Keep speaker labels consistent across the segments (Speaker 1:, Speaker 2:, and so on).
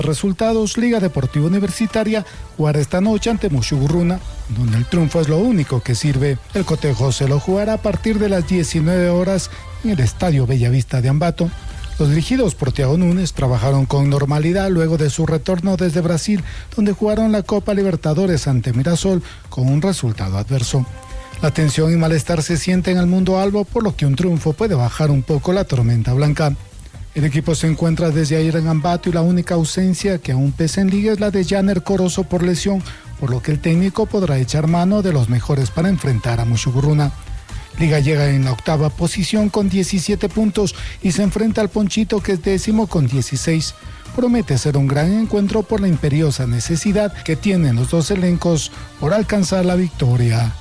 Speaker 1: Resultados: Liga Deportiva Universitaria jugará esta noche ante Mushugurruna, donde el triunfo es lo único que sirve. El cotejo se lo jugará a partir de las 19 horas en el Estadio Bellavista de Ambato. Los dirigidos por Thiago Núñez trabajaron con normalidad luego de su retorno desde Brasil, donde jugaron la Copa Libertadores ante Mirasol con un resultado adverso. La tensión y malestar se siente en el mundo albo, por lo que un triunfo puede bajar un poco la tormenta blanca. El equipo se encuentra desde ayer en Ambato y la única ausencia que aún pesa en liga es la de Janer Corozo por lesión, por lo que el técnico podrá echar mano de los mejores para enfrentar a Mushugurruna. Liga llega en la octava posición con 17 puntos y se enfrenta al Ponchito, que es 10º con 16. Promete ser un gran encuentro por la imperiosa necesidad que tienen los dos elencos por alcanzar la victoria.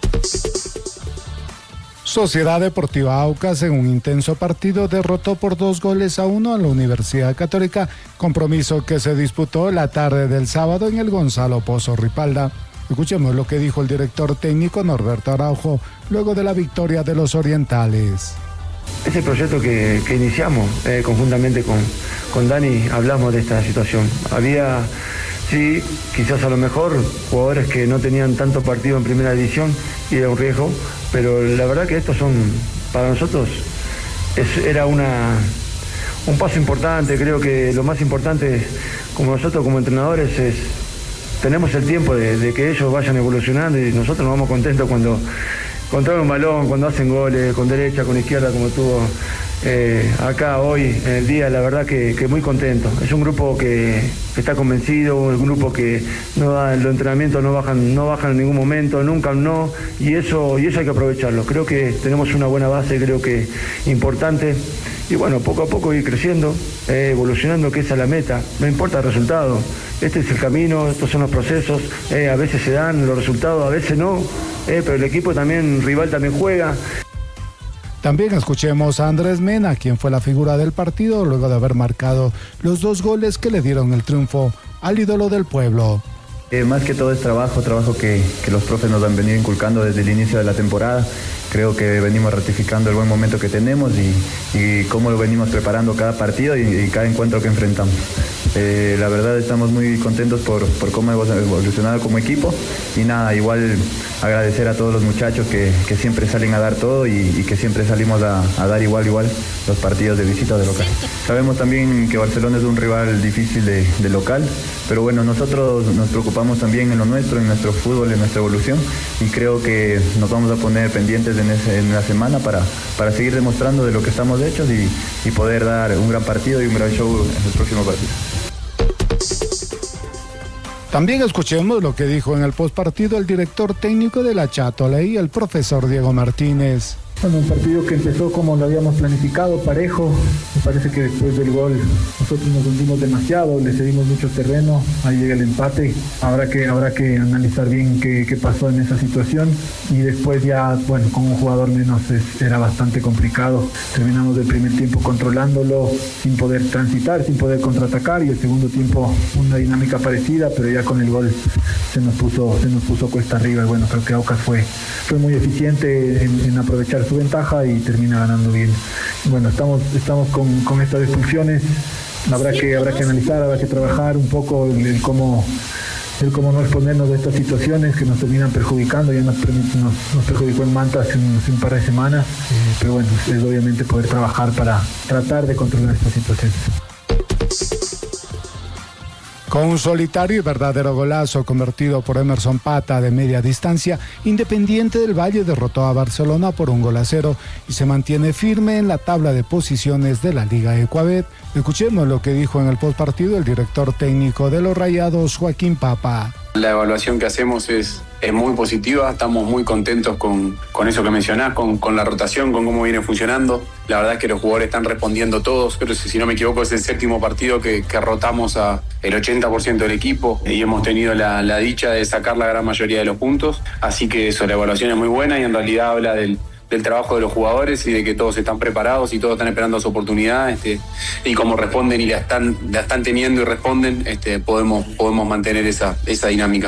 Speaker 1: Sociedad Deportiva Aucas, en un intenso partido, derrotó por 2-1 a la Universidad Católica, compromiso que se disputó la tarde del sábado en el Gonzalo Pozo Ripalda. Escuchemos lo que dijo el director técnico Norberto Araujo luego de la victoria de los orientales.
Speaker 2: Ese proyecto que iniciamos conjuntamente con Dani, hablamos de esta situación. Había, sí, quizás a lo mejor jugadores que no tenían tanto partido en primera división y era un riesgo, pero la verdad que estos son, para nosotros, era un paso importante. Creo que lo más importante, como nosotros como entrenadores, es tenemos el tiempo de que ellos vayan evolucionando y nosotros nos vamos contentos cuando controlan un balón, cuando hacen goles, con derecha, con izquierda, como tuvo acá hoy en el día. La verdad que muy contento. Es un grupo que está convencido, un grupo que no da, los entrenamientos no bajan en ningún momento, nunca no, y eso hay que aprovecharlo. Creo que tenemos una buena base, creo que importante. Y bueno, poco a poco ir creciendo, evolucionando, que esa es la meta. No importa el resultado, este es el camino, estos son los procesos. A veces se dan los resultados, a veces no, pero el equipo también, rival también juega.
Speaker 1: También escuchemos a Andrés Mena, quien fue la figura del partido luego de haber marcado los 2 goles que le dieron el triunfo al ídolo del pueblo.
Speaker 3: Más que todo es trabajo que los profes nos han venido inculcando desde el inicio de la temporada. Creo que venimos ratificando el buen momento que tenemos y cómo lo venimos preparando cada partido y cada encuentro que enfrentamos. La verdad estamos muy contentos por cómo hemos evolucionado como equipo y nada, igual agradecer a todos los muchachos que siempre salen a dar todo y que siempre salimos a dar igual los partidos de visita o de local. Sabemos también que Barcelona es un rival difícil de local, pero bueno, nosotros nos preocupamos también en lo nuestro, en nuestro fútbol, en nuestra evolución y creo que nos vamos a poner pendientes en la semana para seguir demostrando de lo que estamos hechos y poder dar un gran partido y un gran show en el próximo partido.
Speaker 1: También escuchemos lo que dijo en el postpartido el director técnico de la Châteauleigh, el profesor Diego Martínez.
Speaker 4: Bueno, un partido que empezó como lo habíamos planificado, parejo. Me parece que después del gol nosotros nos hundimos demasiado, le cedimos mucho terreno, ahí llega el empate. Habrá que analizar bien qué pasó en esa situación y después ya, bueno, con un jugador menos era bastante complicado. Terminamos el primer tiempo controlándolo, sin poder transitar, sin poder contraatacar, y el segundo tiempo una dinámica parecida, pero ya con el gol se nos puso cuesta arriba. Y bueno, creo que Aucas fue muy eficiente en aprovechar su ventaja y termina ganando bien. Bueno, estamos con estas expulsiones. Habrá que analizar, habrá que trabajar un poco el cómo no exponernos de estas situaciones que nos terminan perjudicando. Ya nos perjudicó en Manta hace un par de semanas, pero bueno, es obviamente poder trabajar para tratar de controlar estas situaciones.
Speaker 1: Con un solitario y verdadero golazo convertido por Emerson Pata de media distancia, Independiente del Valle derrotó a Barcelona por 1-0 y se mantiene firme en la tabla de posiciones de la Liga Ecuabet. Escuchemos lo que dijo en el postpartido el director técnico de los Rayados, Joaquín Papa.
Speaker 5: La evaluación que hacemos es muy positiva, estamos muy contentos con eso que mencionás, con la rotación, con cómo viene funcionando. La verdad es que los jugadores están respondiendo todos, creo que si no me equivoco es el 7º partido que rotamos a el 80% del equipo y hemos tenido la dicha de sacar la gran mayoría de los puntos, así que eso, la evaluación es muy buena y en realidad habla del trabajo de los jugadores y de que todos están preparados y todos están esperando su oportunidad, y como responden y la están teniendo y responden, podemos mantener esa dinámica.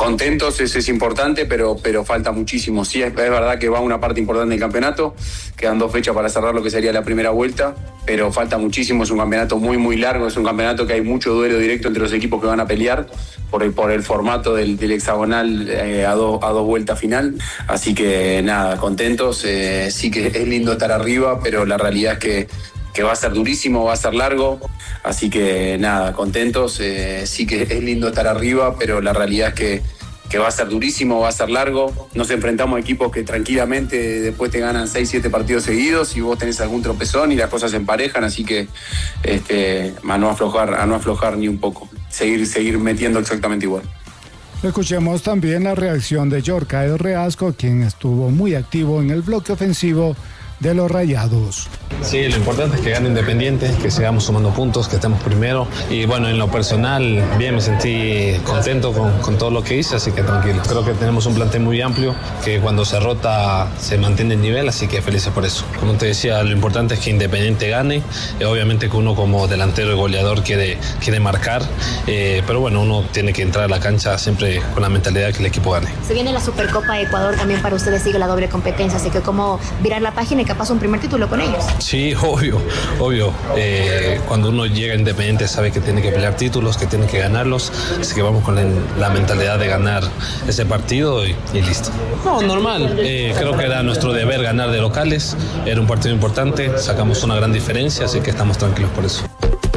Speaker 5: contentos, eso es importante, pero falta muchísimo. Sí, es verdad que va una parte importante del campeonato, quedan 2 fechas para cerrar lo que sería la primera vuelta, pero falta muchísimo, es un campeonato muy muy largo, es un campeonato que hay mucho duelo directo entre los equipos que van a pelear por el formato del hexagonal a dos vueltas final, así que nada, contentos, sí que es lindo estar arriba, pero la realidad es que va a ser durísimo, va a ser largo, así que nada, contentos, sí que es lindo estar arriba, pero la realidad es que va a ser durísimo, va a ser largo. Nos enfrentamos a equipos que tranquilamente después te ganan 6-7 partidos seguidos y vos tenés algún tropezón y las cosas se emparejan, así que a no aflojar ni un poco, seguir metiendo exactamente igual.
Speaker 1: Escuchemos también la reacción de Yorcaio Reasco, quien estuvo muy activo en el bloque ofensivo de los Rayados.
Speaker 6: Sí, lo importante es que gane Independiente, que sigamos sumando puntos, que estemos primero. Y bueno, en lo personal, bien, me sentí contento con todo lo que hice, así que tranquilo. Creo que tenemos un plantel muy amplio, que cuando se rota se mantiene el nivel, así que felices por eso. Como te decía, lo importante es que Independiente gane. Obviamente que uno como delantero y goleador quiere marcar, pero bueno, uno tiene que entrar a la cancha siempre con la mentalidad que el equipo gane.
Speaker 7: Se viene la Supercopa de Ecuador, también para ustedes sigue la doble competencia, así que cómo virar la página y capaz un primer título con ellos.
Speaker 6: Sí, obvio. Cuando uno llega a Independiente sabe que tiene que pelear títulos, que tiene que ganarlos, así que vamos con la mentalidad de ganar ese partido y listo. No, normal. Creo que era nuestro deber ganar de locales, era un partido importante, sacamos una gran diferencia, así que estamos tranquilos por eso.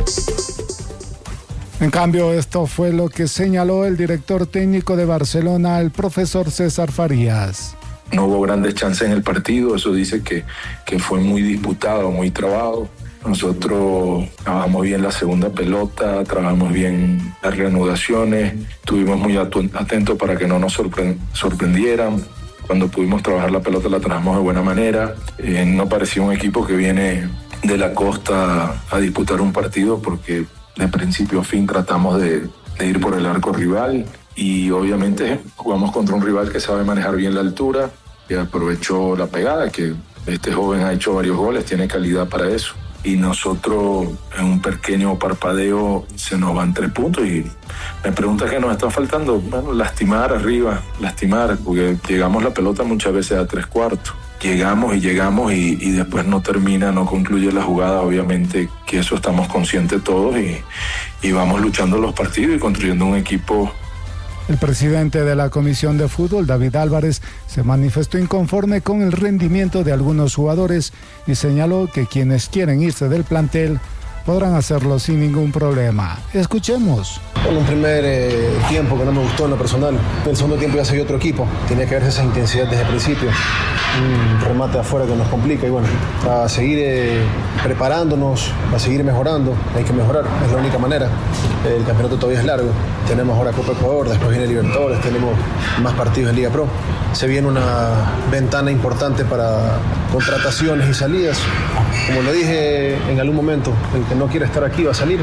Speaker 1: En cambio, esto fue lo que señaló el director técnico de Barcelona, el profesor César Farías.
Speaker 8: No hubo grandes chances en el partido, eso dice que fue muy disputado, muy trabado. Nosotros trabajamos bien la segunda pelota, trabajamos bien las reanudaciones, estuvimos muy atentos para que no nos sorprendieran. Cuando pudimos trabajar la pelota la trabajamos de buena manera. No parecía un equipo que viene de la costa a disputar un partido porque de principio a fin tratamos de ir por el arco rival. Y obviamente jugamos contra un rival que sabe manejar bien la altura, que aprovechó la pegada, que este joven ha hecho varios goles, tiene calidad para eso. Y nosotros en un pequeño parpadeo se nos van 3 puntos y me pregunta qué nos está faltando. Bueno, lastimar arriba, porque llegamos la pelota muchas veces a 3/4. Llegamos y después no concluye la jugada, obviamente que eso estamos conscientes todos y vamos luchando los partidos y construyendo un equipo.
Speaker 1: El presidente de la Comisión de Fútbol, David Álvarez, se manifestó inconforme con el rendimiento de algunos jugadores y señaló que quienes quieren irse del plantel podrán hacerlo sin ningún problema. Escuchemos.
Speaker 9: En un primer tiempo que no me gustó en lo personal. En el segundo tiempo ya se vio otro equipo. Tenía que verse esa intensidad desde el principio. Un remate afuera que nos complica y bueno, a seguir preparándonos, a seguir mejorando. Hay que mejorar, es la única manera. El campeonato todavía es largo. Tenemos ahora Copa Ecuador, después viene Libertadores, tenemos más partidos en Liga Pro. Se viene una ventana importante para contrataciones y salidas. Como lo dije en algún momento, el que no quiera estar aquí va a salir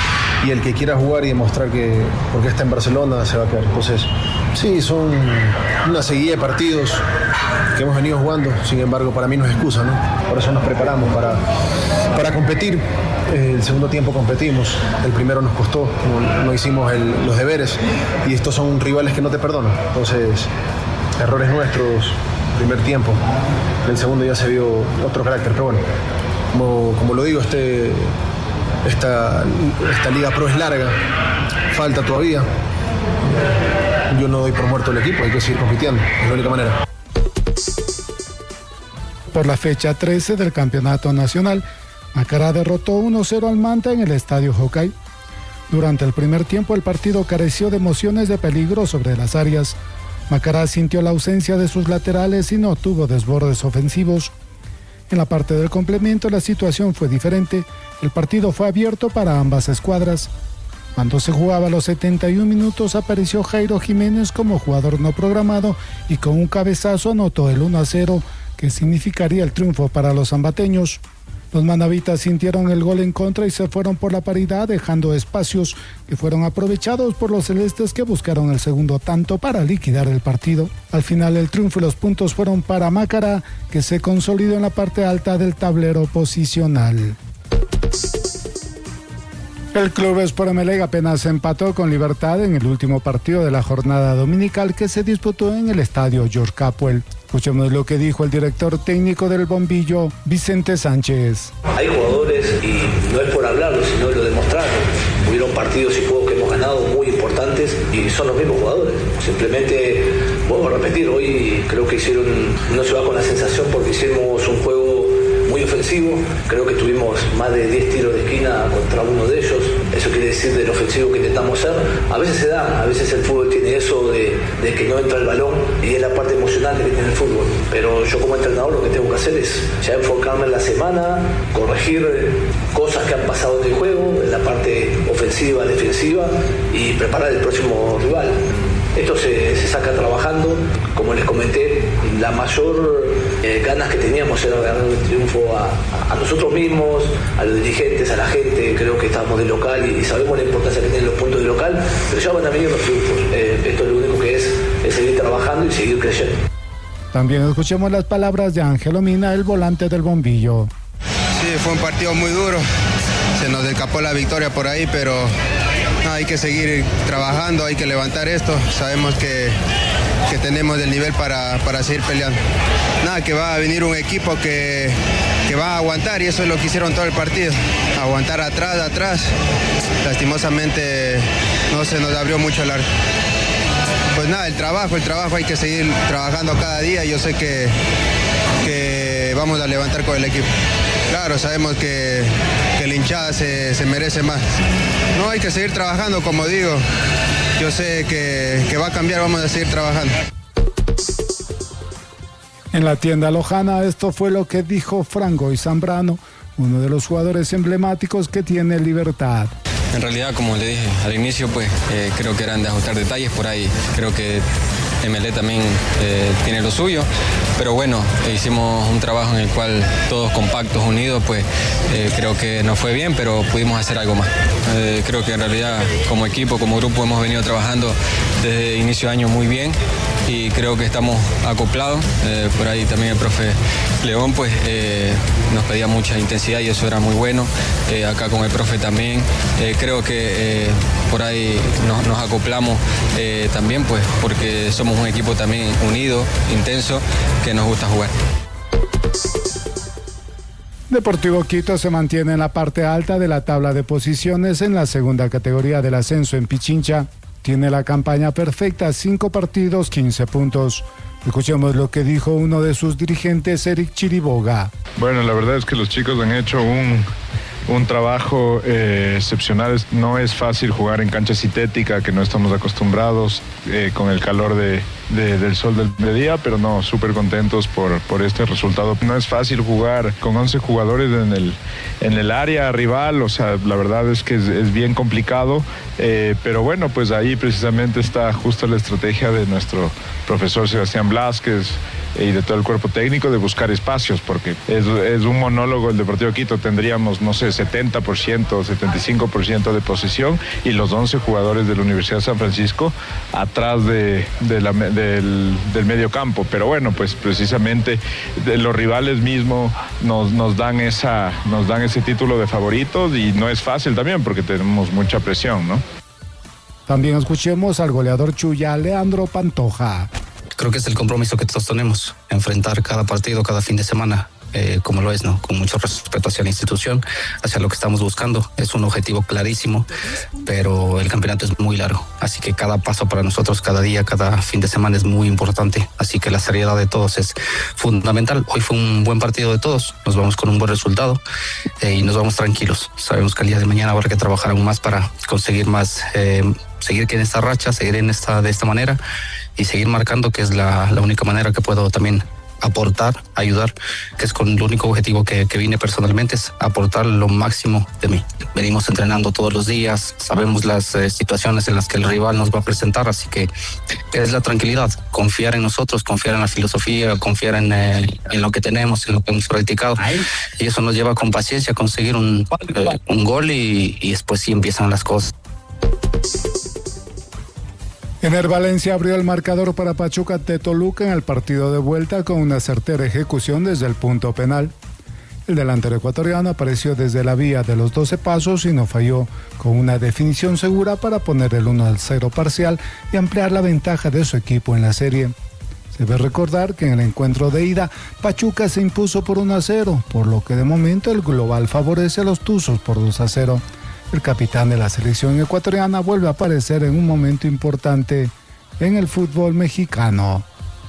Speaker 9: y el que quiera jugar y demostrar que porque está en Barcelona se va a quedar. Entonces, sí, son una seguida de partidos que hemos venido jugando, sin embargo para mí no es excusa, ¿no? Por eso nos preparamos para competir. El segundo tiempo competimos, el primero nos costó, no hicimos los deberes y estos son rivales que no te perdonan. Entonces, errores nuestros, primer tiempo, el segundo ya se vio otro carácter, pero bueno, como lo digo, esta Liga Pro es larga, falta todavía. Yo no doy por muerto el equipo, hay que seguir compitiendo, es la única manera.
Speaker 1: Por la fecha 13 del Campeonato Nacional, Macará derrotó 1-0 al Manta en el Estadio Jocay. Durante el primer tiempo el partido careció de emociones de peligro sobre las áreas. Macará sintió la ausencia de sus laterales y no tuvo desbordes ofensivos. En la parte del complemento la situación fue diferente. El partido fue abierto para ambas escuadras. Cuando se jugaba los 71 minutos apareció Jairo Jiménez como jugador no programado y con un cabezazo anotó el 1-0 que significaría el triunfo para los ambateños. Los manavitas sintieron el gol en contra y se fueron por la paridad, dejando espacios que fueron aprovechados por los celestes que buscaron el segundo tanto para liquidar el partido. Al final el triunfo y los puntos fueron para Macará, que se consolidó en la parte alta del tablero posicional. El Club Sport Emelec apenas empató con Libertad en el último partido de la jornada dominical que se disputó en el estadio George Capwell. Escuchemos lo que dijo el director técnico del Bombillo, Vicente Sánchez.
Speaker 10: Hay jugadores, y no es por hablarlo, sino lo demostrarlo. Hubieron partidos y juegos que hemos ganado muy importantes y son los mismos jugadores. Simplemente, vuelvo a repetir, hoy creo que uno se va con la sensación porque hicimos un juego muy ofensivo, creo que tuvimos más de 10 tiros de esquina contra uno de ellos, eso quiere decir del ofensivo que intentamos ser. A veces se da, a veces el fútbol tiene eso de que no entra el balón y es la parte emocionante que tiene el fútbol, pero yo como entrenador lo que tengo que hacer es ya enfocarme en la semana, corregir cosas que han pasado en el juego, en la parte ofensiva, defensiva y preparar el próximo rival. Esto se saca trabajando, como les comenté, la mayor ganas que teníamos era ganar un triunfo a nosotros mismos, a los dirigentes, a la gente. Creo que estamos de local y sabemos la importancia que tienen los puntos de local, pero ya van a venir los triunfos. Esto lo único que es seguir trabajando y seguir creyendo.
Speaker 1: También escuchemos las palabras de Ángelo Mina, el volante del Bombillo.
Speaker 11: Sí, fue un partido muy duro, se nos escapó la victoria por ahí, pero hay que seguir trabajando, hay que levantar esto. Sabemos que tenemos el nivel para seguir peleando. Que va a venir un equipo que va a aguantar y eso es lo que hicieron todo el partido. Aguantar atrás. Lastimosamente no se nos abrió mucho el arco. Pues el trabajo hay que seguir trabajando cada día. Yo sé que vamos a levantar con el equipo. Claro, sabemos que la hinchada se merece más. No, hay que seguir trabajando, como digo. Yo sé que va a cambiar, vamos a seguir trabajando.
Speaker 1: En la tienda lojana, esto fue lo que dijo Franco y Zambrano, uno de los jugadores emblemáticos que tiene Libertad.
Speaker 12: En realidad, como le dije al inicio, pues creo que eran de ajustar detalles por ahí. Creo que Emelec también tiene lo suyo, pero bueno, hicimos un trabajo en el cual todos compactos, unidos, pues creo que nos fue bien, pero pudimos hacer algo más. Creo que en realidad como equipo, como grupo hemos venido trabajando desde inicio de año muy bien y creo que estamos acoplados. Por ahí también el profe León pues nos pedía mucha intensidad y eso era muy bueno. Acá con el profe también creo que por ahí nos acoplamos también pues porque somos un equipo también unido, intenso, que nos gusta jugar.
Speaker 1: Deportivo Quito se mantiene en la parte alta de la tabla de posiciones en la segunda categoría del ascenso en Pichincha. Tiene la campaña perfecta, 5 partidos, 15 puntos. Escuchemos lo que dijo uno de sus dirigentes, Eric Chiriboga.
Speaker 13: Bueno, la verdad es que los chicos han hecho un trabajo excepcional. No es fácil jugar en cancha sintética, que no estamos acostumbrados, con el calor del sol del mediodía, pero no, súper contentos por este resultado. No es fácil jugar con 11 jugadores en el área rival, o sea, la verdad es que es bien complicado, pero bueno, pues ahí precisamente está justo la estrategia de nuestro profesor Sebastián Blázquez y de todo el cuerpo técnico de buscar espacios, porque es un monólogo el Deportivo Quito. Tendríamos, no sé, 70%, 75% de posesión y los 11 jugadores de la Universidad de San Francisco atrás del medio campo. Pero bueno, pues precisamente los rivales mismos nos dan ese título de favoritos y no es fácil también porque tenemos mucha presión, ¿no?
Speaker 1: También escuchemos al goleador Chuya, Leandro Pantoja.
Speaker 14: Creo que es el compromiso que todos tenemos, enfrentar cada partido, cada fin de semana, como lo es, ¿no? Con mucho respeto hacia la institución, hacia lo que estamos buscando. Es un objetivo clarísimo, pero el campeonato es muy largo. Así que cada paso para nosotros, cada día, cada fin de semana es muy importante. Así que la seriedad de todos es fundamental. Hoy fue un buen partido de todos. Nos vamos con un buen resultado y nos vamos tranquilos. Sabemos que el día de mañana habrá que trabajar aún más para conseguir más, seguir en esta racha, seguir de esta manera y seguir marcando, que es la única manera que puedo también aportar, ayudar, que es con el único objetivo que vine personalmente, es aportar lo máximo de mí. Venimos entrenando todos los días, sabemos las situaciones en las que el rival nos va a presentar, así que es la tranquilidad, confiar en nosotros, confiar en la filosofía, confiar en lo que tenemos, en lo que hemos practicado, y eso nos lleva con paciencia a conseguir un gol y después sí empiezan las cosas.
Speaker 1: Ener Valencia abrió el marcador para Pachuca de Toluca en el partido de vuelta con una certera ejecución desde el punto penal. El delantero ecuatoriano apareció desde la vía de los 12 pasos y no falló, con una definición segura para poner el 1-0 parcial y ampliar la ventaja de su equipo en la serie. Debe recordar que en el encuentro de ida, Pachuca se impuso por 1-0, por lo que de momento el global favorece a los Tuzos por 2-0. El capitán de la selección ecuatoriana vuelve a aparecer en un momento importante en el fútbol mexicano.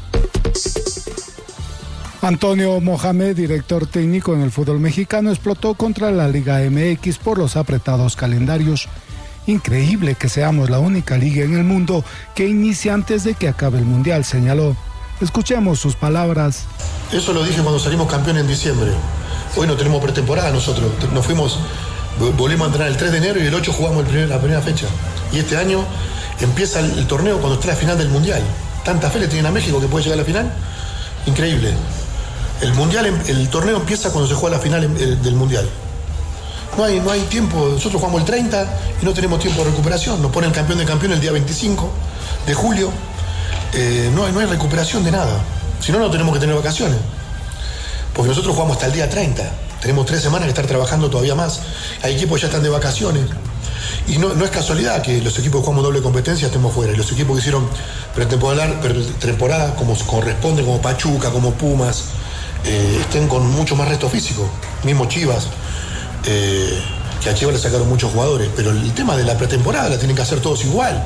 Speaker 1: Antonio Mohamed, director técnico en el fútbol mexicano, explotó contra la Liga MX por los apretados calendarios. Increíble que seamos la única liga en el mundo que inicia antes de que acabe el Mundial, señaló. Escuchemos sus palabras.
Speaker 15: Eso lo dije cuando salimos campeones en diciembre. Hoy no tenemos pretemporada nosotros. Nos fuimos, volvimos a entrenar el 3 de enero y el 8 jugamos la primera fecha. Y este año empieza el torneo cuando está la final del Mundial. Tanta fe le tienen a México que puede llegar a la final. Increíble. El torneo empieza cuando se juega la final del Mundial. No hay tiempo. Nosotros jugamos el 30 y no tenemos tiempo de recuperación. Nos ponen campeón de campeón el día 25 de julio. No hay recuperación de nada. Si no, no tenemos que tener vacaciones. Porque nosotros jugamos hasta el día 30. Tenemos 3 semanas que estar trabajando todavía más. Hay equipos que ya están de vacaciones. Y no es casualidad que los equipos que jugamos doble competencia estemos fuera. Y los equipos que hicieron pretemporada como corresponde, como Pachuca, como Pumas, estén con mucho más resto físico. Mismo Chivas, que a Chivas le sacaron muchos jugadores. Pero el tema de la pretemporada la tienen que hacer todos igual.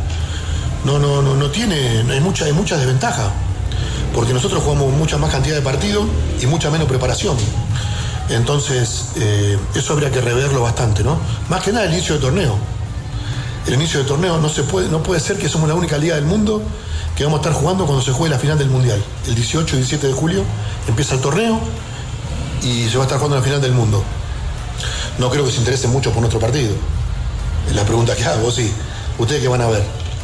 Speaker 15: Hay mucha desventaja. Porque nosotros jugamos mucha más cantidad de partidos y mucha menos preparación. Entonces, eso habría que reverlo bastante, ¿no? Más que nada el inicio del torneo. El inicio del torneo no puede ser que somos la única liga del mundo que vamos a estar jugando cuando se juegue la final del Mundial. El 18 y 17 de julio empieza el torneo y se va a estar jugando la final del mundo. No creo que se interesen mucho por nuestro partido. Es la pregunta que hago, sí. ¿Ustedes qué van a ver?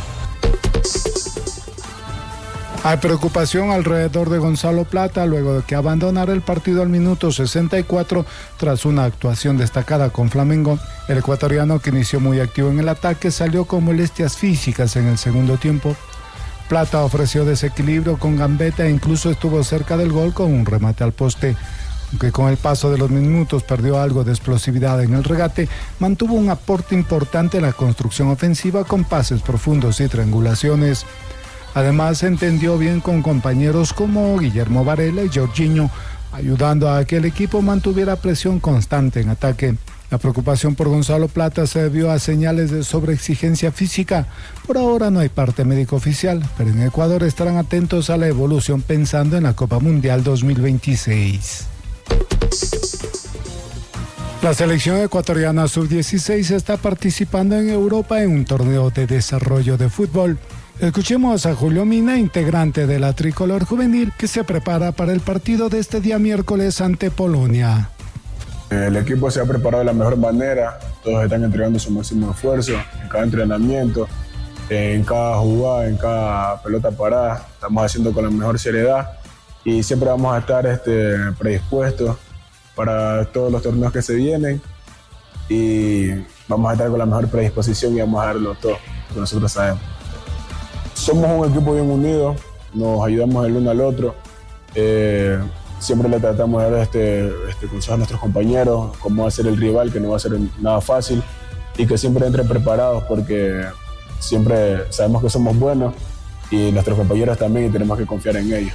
Speaker 1: Hay preocupación alrededor de Gonzalo Plata luego de que abandonara el partido al minuto 64 tras una actuación destacada con Flamengo. El ecuatoriano, que inició muy activo en el ataque, salió con molestias físicas en el segundo tiempo. Plata ofreció desequilibrio con gambeta e incluso estuvo cerca del gol con un remate al poste. Aunque con el paso de los minutos perdió algo de explosividad en el regate, mantuvo un aporte importante en la construcción ofensiva con pases profundos y triangulaciones. Además, se entendió bien con compañeros como Guillermo Varela y Jorginho, ayudando a que el equipo mantuviera presión constante en ataque. La preocupación por Gonzalo Plata se debió a señales de sobreexigencia física. Por ahora no hay parte médico oficial, pero en Ecuador estarán atentos a la evolución pensando en la Copa Mundial 2026. La selección ecuatoriana sub-16 está participando en Europa en un torneo de desarrollo de fútbol. Escuchemos a Julio Mina, integrante de la tricolor juvenil, que se prepara para el partido de este día miércoles ante Polonia.
Speaker 16: El equipo se ha preparado de la mejor manera, todos están entregando su máximo esfuerzo en cada entrenamiento, en cada jugada, en cada pelota parada, estamos haciendo con la mejor seriedad y siempre vamos a estar predispuestos para todos los torneos que se vienen y vamos a estar con la mejor predisposición y vamos a darlo todo, lo que nosotros sabemos. Somos un equipo bien unido, nos ayudamos el uno al otro, siempre le tratamos de dar consejo a nuestros compañeros, cómo va a ser el rival, que no va a ser nada fácil y que siempre entren preparados porque siempre sabemos que somos buenos y nuestros compañeros también y tenemos que confiar en ellos.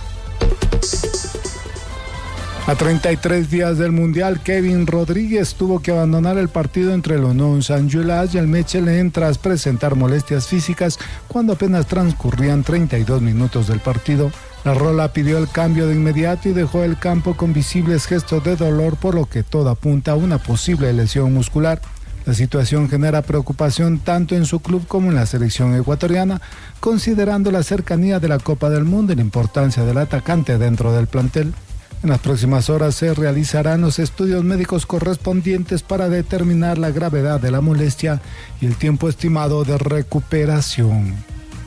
Speaker 1: A 33 días del Mundial, Kevin Rodríguez tuvo que abandonar el partido entre el Unión Saint-Gilloise y el Mechelen tras presentar molestias físicas cuando apenas transcurrían 32 minutos del partido. La Rola pidió el cambio de inmediato y dejó el campo con visibles gestos de dolor, por lo que todo apunta a una posible lesión muscular. La situación genera preocupación tanto en su club como en la selección ecuatoriana, considerando la cercanía de la Copa del Mundo y la importancia del atacante dentro del plantel. En las próximas horas se realizarán los estudios médicos correspondientes para determinar la gravedad de la molestia y el tiempo estimado de recuperación.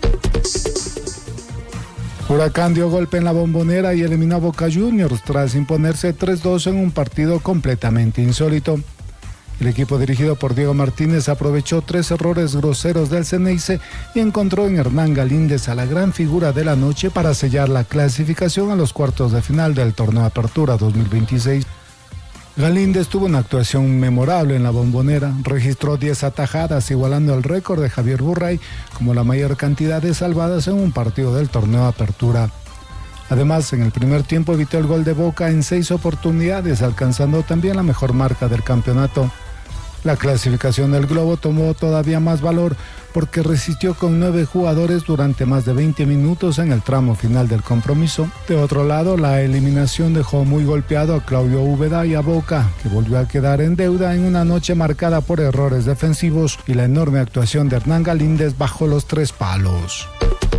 Speaker 1: Huracán dio golpe en la Bombonera y eliminó a Boca Juniors tras imponerse 3-2 en un partido completamente insólito. El equipo dirigido por Diego Martínez aprovechó 3 errores groseros del Ceneice y encontró en Hernán Galíndez a la gran figura de la noche para sellar la clasificación a los cuartos de final del torneo Apertura 2026. Galíndez tuvo una actuación memorable en la Bombonera, registró 10 atajadas, igualando el récord de Javier Burray como la mayor cantidad de salvadas en un partido del torneo Apertura. Además, en el primer tiempo evitó el gol de Boca en 6 oportunidades, alcanzando también la mejor marca del campeonato. La clasificación del Globo tomó todavía más valor porque resistió con 9 jugadores durante más de 20 minutos en el tramo final del compromiso. De otro lado, la eliminación dejó muy golpeado a Claudio Úbeda y a Boca, que volvió a quedar en deuda en una noche marcada por errores defensivos y la enorme actuación de Hernán Galíndez bajo los 3 palos.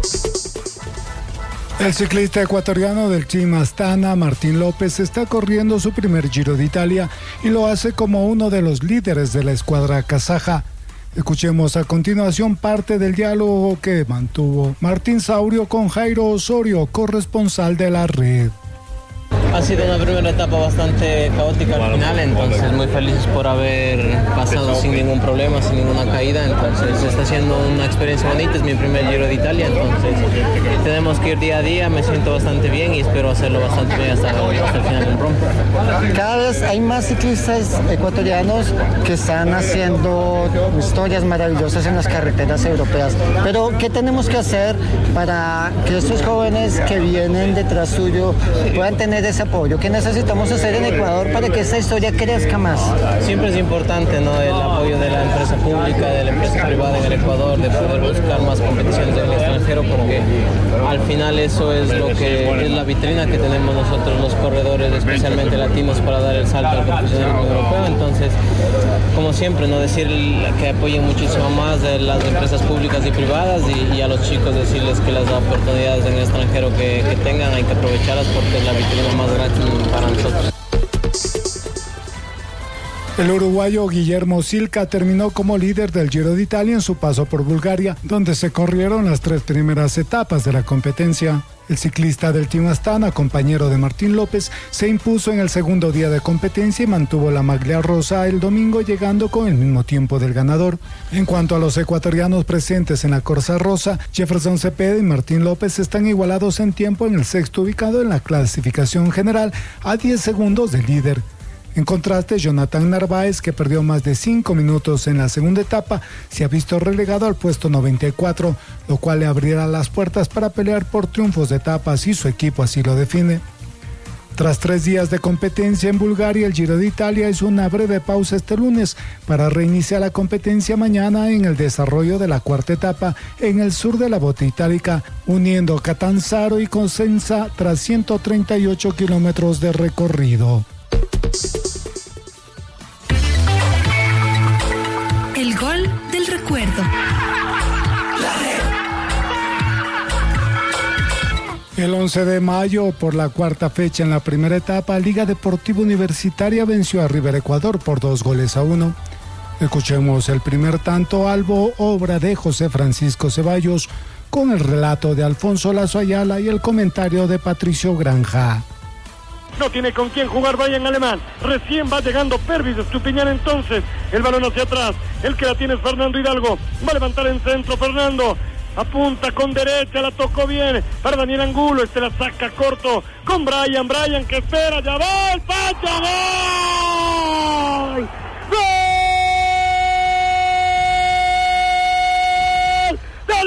Speaker 1: El ciclista ecuatoriano del Team Astana, Martín López, está corriendo su primer Giro de Italia y lo hace como uno de los líderes de la escuadra kazaja. Escuchemos a continuación parte del diálogo que mantuvo Martín Saurio con Jairo Osorio, corresponsal de La Red.
Speaker 17: Ha sido una primera etapa bastante caótica al final, entonces muy felices por haber pasado sin ningún problema, sin ninguna caída, entonces está siendo una experiencia bonita, es mi primer Giro de Italia, entonces tenemos que ir día a día, me siento bastante bien y espero hacerlo bastante bien hasta el final del Roma.
Speaker 18: Cada vez hay más ciclistas ecuatorianos que están haciendo historias maravillosas en las carreteras europeas, pero ¿qué tenemos que hacer para que estos jóvenes que vienen detrás suyo puedan tener ese apoyo? ¿Qué necesitamos hacer en Ecuador para que esta historia crezca más?
Speaker 17: Siempre es importante, ¿no?, el apoyo de la empresa pública, de la empresa privada en el Ecuador, de poder buscar más competiciones en el extranjero, porque al final eso es lo que es la vitrina que tenemos nosotros los corredores, especialmente latinos, para dar el salto al profesionalismo europeo. Entonces, como siempre, no decir que apoyen muchísimo más de las empresas públicas y privadas y a los chicos decirles que las oportunidades en el extranjero que tengan hay que aprovecharlas porque es la vitrina más grande para nosotros.
Speaker 1: El uruguayo Guillermo Silca terminó como líder del Giro de Italia en su paso por Bulgaria, donde se corrieron las 3 primeras etapas de la competencia. El ciclista del Team Astana, compañero de Martín López, se impuso en el segundo día de competencia y mantuvo la maglia rosa el domingo, llegando con el mismo tiempo del ganador. En cuanto a los ecuatorianos presentes en la Corsa Rosa, Jefferson Cepeda y Martín López están igualados en tiempo en el sexto ubicado en la clasificación general, a 10 segundos del líder. En contraste, Jonathan Narváez, que perdió más de 5 minutos en la segunda etapa, se ha visto relegado al puesto 94, lo cual le abrirá las puertas para pelear por triunfos de etapas y su equipo así lo define. Tras 3 días de competencia en Bulgaria, el Giro de Italia hizo una breve pausa este lunes para reiniciar la competencia mañana en el desarrollo de la 4ª etapa en el sur de la Bota Itálica, uniendo Catanzaro y Cosenza tras 138 kilómetros de recorrido.
Speaker 19: El gol del recuerdo.
Speaker 1: El 11 de mayo, por la 4ª fecha en la primera etapa, Liga Deportiva Universitaria venció a River Ecuador por 2-1. Escuchemos el primer tanto albo, obra de José Francisco Ceballos, con el relato de Alfonso Lazo Ayala y el comentario de Patricio Granja.
Speaker 20: No tiene con quién jugar Brian Alemán. Recién va llegando Pervis Estupiñán, entonces el balón hacia atrás. El que la tiene es Fernando Hidalgo. Va a levantar en centro Fernando. Apunta con derecha, la tocó bien para Daniel Angulo. Este la saca corto con Brian. Brian que espera, ya va el Pancho. ¡Gol! ¡Gol!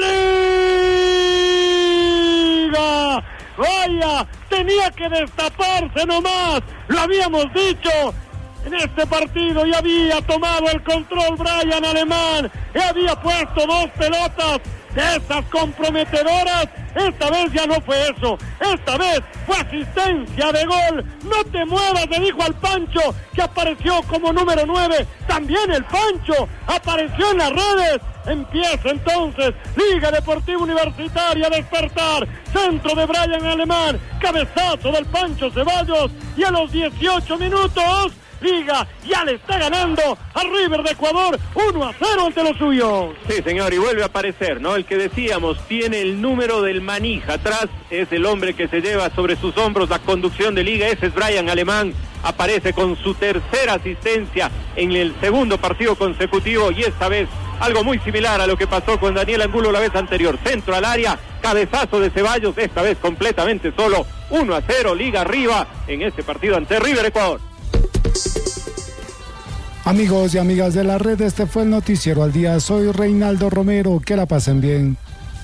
Speaker 20: ¡De Liga! ¡Vaya! Tenía que destaparse nomás, lo habíamos dicho en este partido y había tomado el control Brian Alemán y había puesto 2 pelotas de esas comprometedoras. Esta vez ya no fue eso, esta vez fue asistencia de gol. No te muevas, le dijo al Pancho, que apareció como número 9, también el Pancho apareció en las redes. Empieza entonces Liga Deportiva Universitaria a despertar, centro de Brian Alemán, cabezazo del Pancho Ceballos y a los 18 minutos Liga ya le está ganando a River de Ecuador 1-0 ante los suyos.
Speaker 21: Sí, señor, y vuelve a aparecer, ¿no? El que decíamos, tiene el número del manija atrás, es el hombre que se lleva sobre sus hombros la conducción de Liga, ese es Brian Alemán. Aparece con su tercera asistencia en el segundo partido consecutivo y esta vez algo muy similar a lo que pasó con Daniel Angulo la vez anterior. Centro al área, cabezazo de Ceballos, esta vez completamente solo. 1-0, Liga arriba en este partido ante River Ecuador.
Speaker 1: Amigos y amigas de la red, este fue el Noticiero al Día. Soy Reinaldo Romero. Que la pasen bien.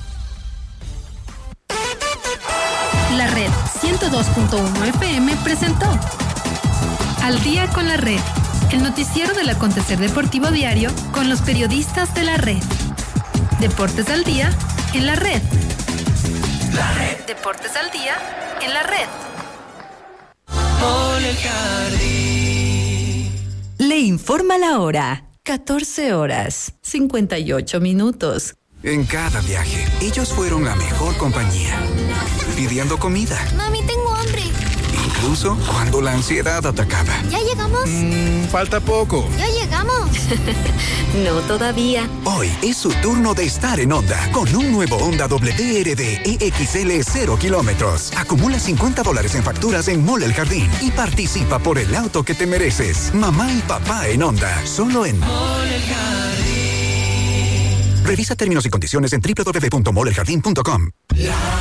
Speaker 19: La Red 102.1 FM presentó Al Día con la Red, el noticiero del acontecer deportivo diario con los periodistas de la red. Deportes al día en la red.
Speaker 2: La red.
Speaker 19: Deportes al día en la red.
Speaker 2: Mole Jardín.
Speaker 22: Le informa la hora. 14:58.
Speaker 23: En cada viaje, ellos fueron la mejor compañía. Pidiendo comida.
Speaker 24: Mami, tengo hambre.
Speaker 23: Incluso cuando la ansiedad atacaba.
Speaker 24: ¿Ya llegamos?
Speaker 23: Falta poco.
Speaker 24: ¡Ya llegamos!
Speaker 22: No todavía.
Speaker 23: Hoy es su turno de estar en Honda con un nuevo Honda WRD EXL 0 kilómetros. Acumula $50 en facturas en Mall El Jardín y participa por el auto que te mereces. Mamá y papá en Honda. Solo en
Speaker 2: Mall El Jardín.
Speaker 23: Revisa términos y condiciones en www.molleljardin.com.